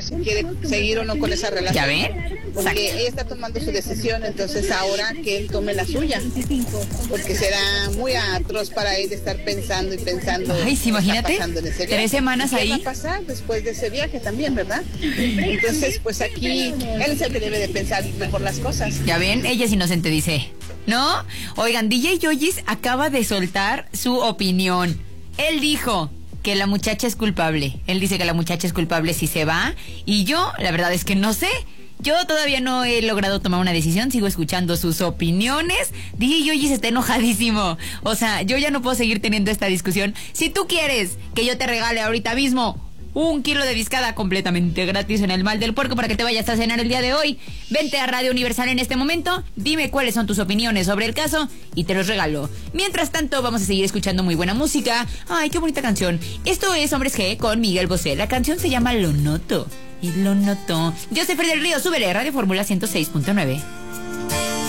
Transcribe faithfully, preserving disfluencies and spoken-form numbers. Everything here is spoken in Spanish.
si quiere seguir o no con esa relación. ¿Ya ven? Porque Exacto. ella está tomando su decisión, entonces ahora que él tome la suya. Porque será muy atroz para él estar pensando y pensando. Ay, sí, imagínate, tres semanas ¿Qué ahí. va a pasar después de ese viaje también, verdad? Entonces, pues aquí, él es el que debe de pensar mejor las cosas. Ya ven, ella es inocente, dice. ¿No? Oigan, D J Yoyis acaba de soltar su opinión. Él dijo que la muchacha es culpable. Él dice que la muchacha es culpable si se va. Y yo, la verdad es que no sé. Yo todavía no he logrado tomar una decisión. Sigo escuchando sus opiniones. D J Yoyis está enojadísimo. O sea, yo ya no puedo seguir teniendo esta discusión. Si tú quieres que yo te regale ahorita mismo un kilo de discada completamente gratis en el Mal del Puerco para que te vayas a cenar el día de hoy, vente a Radio Universal en este momento, dime cuáles son tus opiniones sobre el caso y te los regalo. Mientras tanto, vamos a seguir escuchando muy buena música. Ay, qué bonita canción. Esto es Hombres G con Miguel Bosé. La canción se llama Lo Noto. Y lo noto. Yo soy Fer del Río, súbele, Radio Fórmula ciento seis punto nueve.